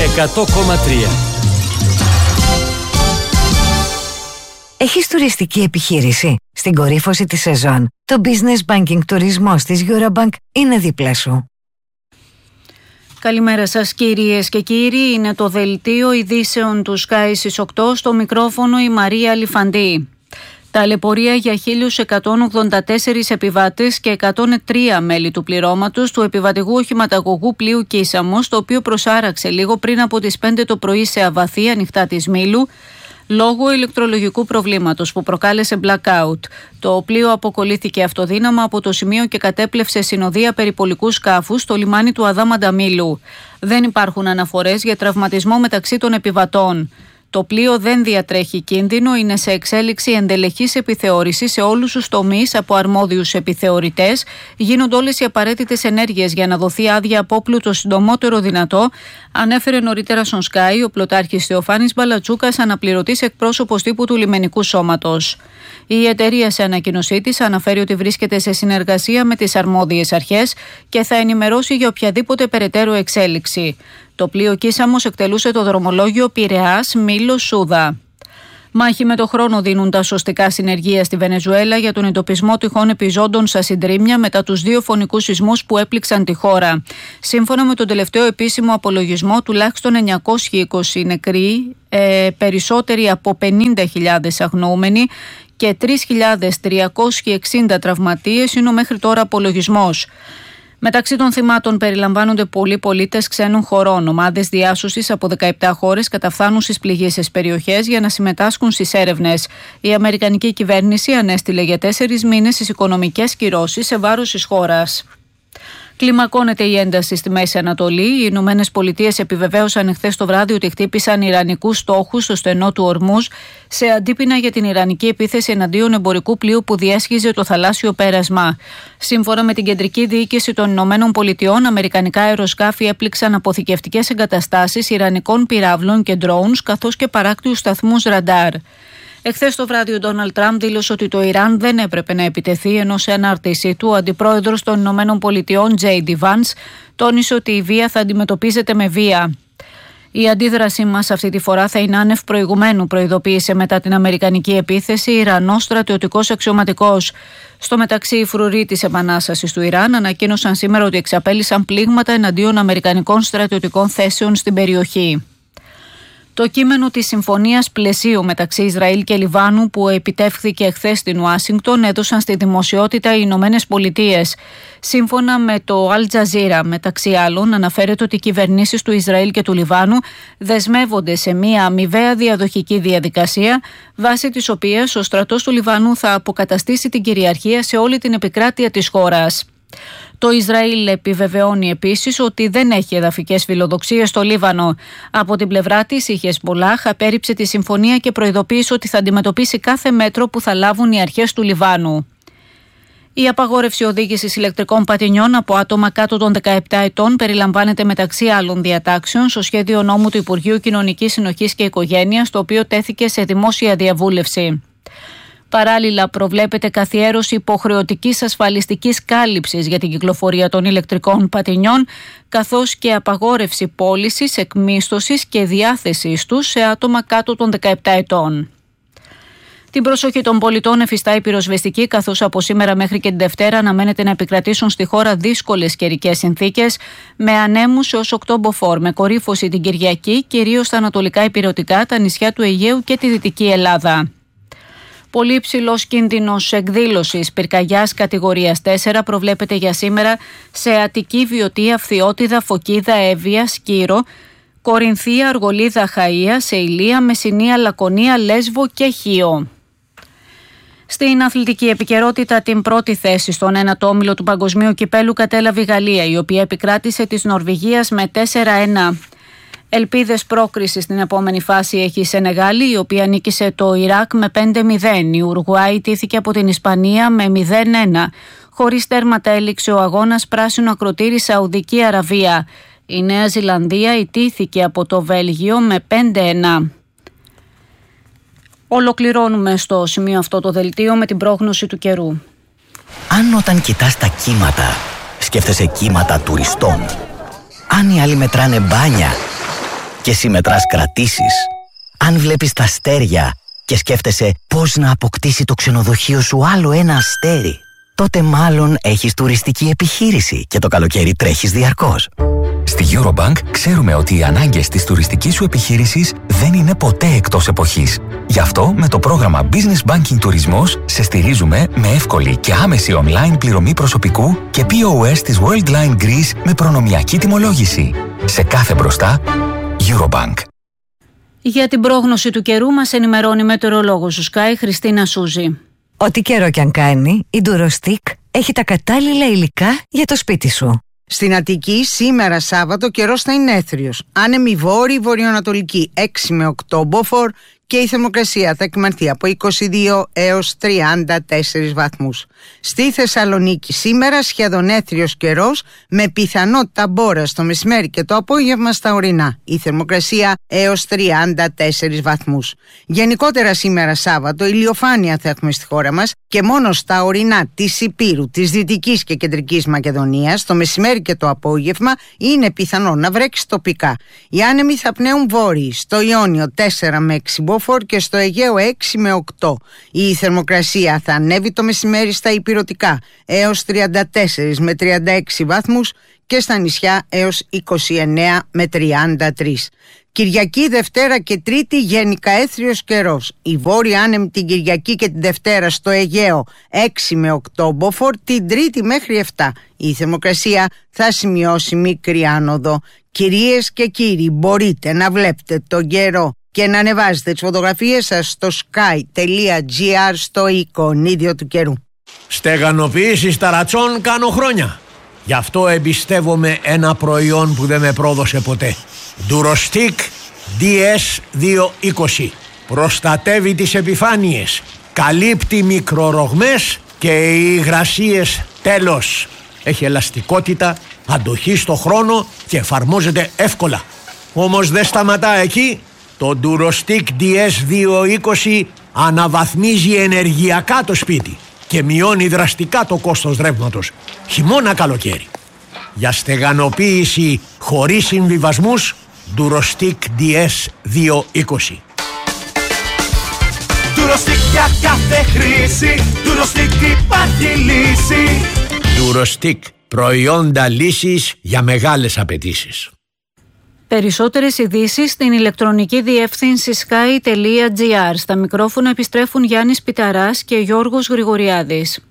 100,3. Έχεις τουριστική επιχείρηση? Στην κορύφωση της σεζόν, το Business Banking τουρισμός της Eurobank είναι δίπλα σου. Καλημέρα σας κυρίες και κύριοι, είναι το δελτίο ειδήσεων του Sky στις 8, στο μικρόφωνο η Μαρία Λιφαντή. Ταλαιπωρία για 1.184 επιβάτες και 103 μέλη του πληρώματος του επιβατικού οχηματαγωγού πλοίου Κίσαμος, το οποίο προσάραξε λίγο πριν από τις 5 το πρωί σε αβαθή ανοιχτά της Μήλου, λόγω ηλεκτρολογικού προβλήματος που προκάλεσε blackout. Το πλοίο αποκολλήθηκε αυτοδύναμα από το σημείο και κατέπλευσε συνοδεία περιπολικού σκάφους στο λιμάνι του Αδάμαντα Μήλου. Δεν υπάρχουν αναφορές για τραυματισμό μεταξύ των επιβατών. Το πλοίο δεν διατρέχει κίνδυνο, είναι σε εξέλιξη εντελεχής επιθεώρηση σε όλους τους τομείς από αρμόδιους επιθεωρητές. Γίνονται όλες οι απαραίτητες ενέργειες για να δοθεί άδεια απόπλου το συντομότερο δυνατό, ανέφερε νωρίτερα στον Sky ο πλωτάρχης Θεοφάνης Μπαλατσούκας, αναπληρωτής εκπρόσωπος τύπου του λιμενικού σώματος. Η εταιρεία σε ανακοίνωσή της αναφέρει ότι βρίσκεται σε συνεργασία με τις αρμόδιες αρχές και θα ενημερώσει για οποιαδήποτε περαιτέρω εξέλιξη. Το πλοίο Κίσαμος εκτελούσε το δρομολόγιο Πειραιάς Μήλος Σούδα. Μάχη με το χρόνο δίνουν τα σωστικά συνεργεία στη Βενεζουέλα για τον εντοπισμό τυχόν επιζώντων στα συντρίμμια μετά τους 2 φωνικούς σεισμούς που έπληξαν τη χώρα. Σύμφωνα με τον τελευταίο επίσημο απολογισμό, τουλάχιστον 920 νεκροί, περισσότεροι από 50.000 αγνοούμενοι και 3.360 τραυματίες είναι ο μέχρι τώρα απολογισμός. Μεταξύ των θυμάτων περιλαμβάνονται πολλοί πολίτες ξένων χωρών. Ομάδες διάσωσης από 17 χώρες καταφθάνουν στις πληγείσες περιοχές για να συμμετάσχουν στις έρευνες. Η αμερικανική κυβέρνηση ανέστειλε για 4 μήνες τις οικονομικές κυρώσεις σε βάρος της χώρας. Κλιμακώνεται η ένταση στη Μέση Ανατολή. Οι Ηνωμένες Πολιτείες επιβεβαίωσαν χθες το βράδυ ότι χτύπησαν ιρανικούς στόχους στο στενό του Ορμούζ σε αντίπεινα για την ιρανική επίθεση εναντίον εμπορικού πλοίου που διέσχιζε το θαλάσσιο πέρασμα. Σύμφωνα με την κεντρική διοίκηση των Ηνωμένων Πολιτειών, αμερικανικά αεροσκάφη έπληξαν αποθηκευτικές εγκαταστάσεις ιρανικών πυράβλων και drones, καθώς και παράκτιους σταθμούς ραντάρ. Εχθές το βράδυ ο Ντόναλντ Τραμπ δήλωσε ότι το Ιράν δεν έπρεπε να επιτεθεί, ενώ σε ανάρτησή του ο αντιπρόεδρος των Ηνωμένων Πολιτειών, J.D. Vance, τόνισε ότι η βία θα αντιμετωπίζεται με βία. Η αντίδρασή μας αυτή τη φορά θα είναι άνευ προηγουμένου, προειδοποίησε μετά την αμερικανική επίθεση Ιρανός στρατιωτικός αξιωματικός. Στο μεταξύ, οι φρουροί της Επανάστασης του Ιράν ανακοίνωσαν σήμερα ότι εξαπέλυσαν πλήγματα εναντίον αμερικανικών στρατιωτικών θέσεων στην περιοχή. Το κείμενο της συμφωνίας πλαισίου μεταξύ Ισραήλ και Λιβάνου που επιτεύχθηκε χθες στην Ουάσιγκτον έδωσαν στη δημοσιότητα οι Ηνωμένες Πολιτείες. Σύμφωνα με το Al Jazeera, μεταξύ άλλων, αναφέρεται ότι οι κυβερνήσεις του Ισραήλ και του Λιβάνου δεσμεύονται σε μια αμοιβαία διαδοχική διαδικασία, βάσει της οποίας ο στρατός του Λιβάνου θα αποκαταστήσει την κυριαρχία σε όλη την επικράτεια της χώρας. Το Ισραήλ επιβεβαιώνει επίσης ότι δεν έχει εδαφικές φιλοδοξίες στο Λίβανο. Από την πλευρά της, η Χεσμπολάχ απέρριψε τη συμφωνία και προειδοποίησε ότι θα αντιμετωπίσει κάθε μέτρο που θα λάβουν οι αρχές του Λιβάνου. Η απαγόρευση οδήγησης ηλεκτρικών πατινιών από άτομα κάτω των 17 ετών περιλαμβάνεται μεταξύ άλλων διατάξεων στο σχέδιο νόμου του Υπουργείου Κοινωνικής Συνοχής και Οικογένειας, το οποίο τέθηκε σε δημόσια διαβούλευση. Παράλληλα, προβλέπεται καθιέρωση υποχρεωτικής ασφαλιστικής κάλυψης για την κυκλοφορία των ηλεκτρικών πατινιών, καθώς και απαγόρευση πώλησης, εκμίσθωσης και διάθεσης τους σε άτομα κάτω των 17 ετών. Την προσοχή των πολιτών εφιστά η πυροσβεστική, καθώς από σήμερα μέχρι και την Δευτέρα αναμένεται να επικρατήσουν στη χώρα δύσκολες καιρικές συνθήκες, με ανέμους έως 8 μποφόρ, με κορύφωση την Κυριακή, κυρίως στα ανατολικά ηπειρωτικά, τα νησιά του Αιγαίου και τη Δυτική Ελλάδα. Πολύ υψηλός κίνδυνος εκδήλωσης πυρκαγιάς κατηγορίας 4 προβλέπεται για σήμερα σε Αττική, Βιωτία, Φθιώτιδα, Φωκίδα, Εύβοια, Σκύρο, Κορινθία, Αργολίδα, Χαΐα, Σεηλία, Μεσσηνία, Λακωνία, Λέσβο και Χίο. Στην αθλητική επικαιρότητα, την πρώτη θέση στον ένατο όμιλο του Παγκοσμίου Κυπέλου κατέλαβε η Γαλλία, η οποία επικράτησε της Νορβηγίας με 4-1. Ελπίδες πρόκρισης στην επόμενη φάση έχει η Σενεγάλη, η οποία νίκησε το Ιράκ με 5-0. Η Ουρουγουάη τύθηκε από την Ισπανία με 0-1. Χωρίς τέρματα έληξε ο αγώνας πράσινο ακροτήρι Σαουδική Αραβία. Η Νέα Ζηλανδία ιτήθηκε από το Βέλγιο με 5-1. Ολοκληρώνουμε στο σημείο αυτό το δελτίο με την πρόγνωση του καιρού. Αν όταν κοιτάς τα κύματα, σκέφτεσαι κύματα τουριστών. Αν οι άλλοι μετράνε μπάνια, και εσύ μετράς κρατήσεις. Αν βλέπεις τα αστέρια και σκέφτεσαι πώς να αποκτήσει το ξενοδοχείο σου άλλο ένα αστέρι, τότε μάλλον έχεις τουριστική επιχείρηση και το καλοκαίρι τρέχεις διαρκώς. Στη Eurobank ξέρουμε ότι οι ανάγκες της τουριστικής σου επιχείρησης δεν είναι ποτέ εκτός εποχής. Γι' αυτό με το πρόγραμμα Business Banking Τουρισμός σε στηρίζουμε με εύκολη και άμεση online πληρωμή προσωπικού και POS της Worldline Greece με προνομιακή τιμολόγηση. Σε κάθε μπροστά, Eurobank. Για την πρόγνωση του καιρού μας ενημερώνει μετεωρολόγος του Sky Χριστίνα Σούζη. Ό,τι καιρό κι αν κάνει, η Durostick έχει τα κατάλληλα υλικά για το σπίτι σου. Στην Αττική σήμερα Σάββατο καιρός θα είναι έθριος. Άνεμη βόρειο-βορειοανατολική 6 με 8 μποφόρ και η θερμοκρασία θα εκμανθεί από 22 έως 34 βαθμούς. Στη Θεσσαλονίκη σήμερα σχεδόν έθριος καιρός με πιθανότητα μπόρας το μεσημέρι και το απόγευμα στα ορεινά. Η θερμοκρασία έως 34 βαθμούς. Γενικότερα σήμερα Σάββατο ηλιοφάνεια θα έχουμε στη χώρα μας και μόνο στα ορεινά της Ηπείρου, της Δυτικής και Κεντρικής Μακεδονίας το μεσημέρι και το απόγευμα είναι πιθανό να βρέξει τοπικά. Οι άνεμοι θα πνέουν βόρειοι, στο Ιόνιο 4 με 6 μποφόρ και στο Αιγαίο 6 με 8. Η θερμοκρασία θα ανέβει το μεσημέρι στα ηπειρωτικά έως 34 με 36 βαθμούς και στα νησιά έως 29 με 33. Κυριακή, Δευτέρα και Τρίτη γενικά έθριος καιρός. Η βόρεια άνεμη την Κυριακή και την Δευτέρα στο Αιγαίο 6 με 8 μποφόρ, την Τρίτη μέχρι 7. Η θερμοκρασία θα σημειώσει μικρή άνοδο. Κυρίες και κύριοι, μπορείτε να βλέπετε τον καιρό και να ανεβάζετε τις φωτογραφίες σας στο sky.gr στο εικονίδιο του καιρού. Στεγανοποίηση ταρατσών κάνω χρόνια. Γι' αυτό εμπιστεύομαι ένα προϊόν που δεν με πρόδωσε ποτέ. Durostick DS220. Προστατεύει τις επιφάνειες, καλύπτει μικρορογμές και υγρασίες τέλος. Έχει ελαστικότητα, αντοχή στο χρόνο και εφαρμόζεται εύκολα. Όμως δεν σταματά εκεί. Το Durostick DS220 αναβαθμίζει ενεργειακά το σπίτι και μειώνει δραστικά το κόστος ρεύματος, χειμώνα καλοκαίρι. Για στεγανοποίηση χωρίς συμβιβασμούς, Durostick DS220. Durostick για κάθε χρήση, Durostick υπάρχει λύση. Durostick, προϊόντα λύσης για μεγάλες απαιτήσεις. Περισσότερες ειδήσεις στην ηλεκτρονική διεύθυνση sky.gr. Στα μικρόφωνα επιστρέφουν Γιάννης Πιταράς και Γιώργος Γρηγοριάδης.